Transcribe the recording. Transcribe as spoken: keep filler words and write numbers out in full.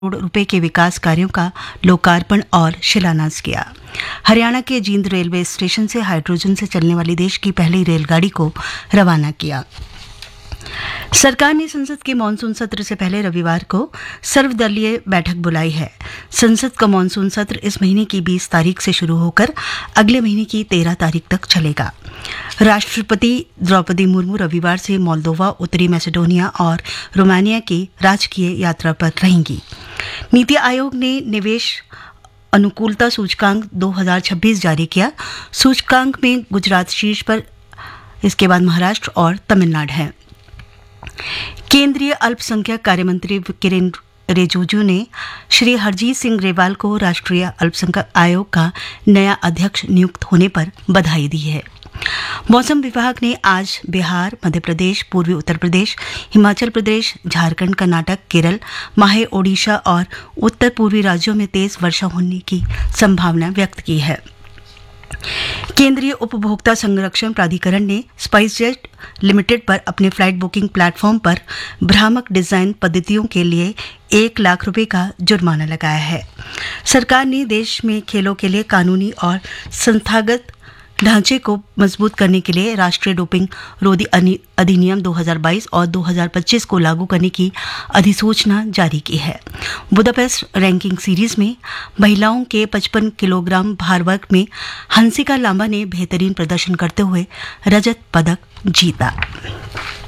करोड़ रुपए के विकास कार्यों का लोकार्पण और शिलान्यास किया। हरियाणा के जींद रेलवे स्टेशन से हाइड्रोजन से चलने वाली देश की पहली रेलगाड़ी को रवाना किया। सरकार ने संसद के मानसून सत्र से पहले रविवार को सर्वदलीय बैठक बुलाई है। संसद का मानसून सत्र इस महीने की बीस तारीख से शुरू होकर अगले महीने की तेरह तारीख तक चलेगा। राष्ट्रपति द्रौपदी मुर्मू रविवार से मोल्दोवा, उत्तरी मैसेडोनिया और रोमानिया की राजकीय यात्रा पर रहेंगी। नीति आयोग ने निवेश अनुकूलता सूचकांक दो हज़ार छब्बीस जारी किया। सूचकांक में गुजरात शीर्ष पर, इसके बाद महाराष्ट्र और तमिलनाडु है। केंद्रीय अल्पसंख्यक कार्य मंत्री किरेन रिजिजू ने श्री हरजीत सिंह ग्रेवाल को राष्ट्रीय अल्पसंख्यक आयोग का नया अध्यक्ष नियुक्त होने पर बधाई दी है। मौसम विभाग ने आज बिहार, मध्य प्रदेश, पूर्वी उत्तर प्रदेश, हिमाचल प्रदेश, झारखंड, कर्नाटक, केरल, माहे ओडिशा और उत्तर पूर्वी राज्यों में तेज वर्षा होने की संभावना व्यक्त की है। केंद्रीय उपभोक्ता संरक्षण प्राधिकरण ने स्पाइसजेट लिमिटेड पर अपने फ्लाइट बुकिंग प्लेटफॉर्म पर भ्रामक डिजाइन पद्धतियों के लिए एक लाख रुपए का जुर्माना लगाया है। सरकार ने देश में खेलों के लिए कानूनी और संस्थागत ढांचे को मजबूत करने के लिए राष्ट्रीय डोपिंग रोधी अधिनियम दो हज़ार बाईस और दो हज़ार पच्चीस को लागू करने की अधिसूचना जारी की है। बुदापेस्ट रैंकिंग सीरीज में महिलाओं के पचपन किलोग्राम भार वर्ग में हंसिका लांबा ने बेहतरीन प्रदर्शन करते हुए रजत पदक जीता।